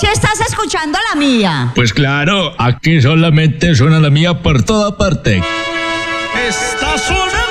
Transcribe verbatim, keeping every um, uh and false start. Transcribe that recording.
sí estás escuchando la mía. Pues claro, aquí solamente suena la mía por toda parte. Está sonando